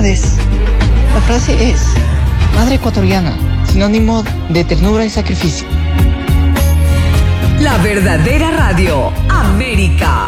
felicidades. La frase es madre ecuatoriana, sinónimo de ternura y sacrificio. La verdadera radio, América.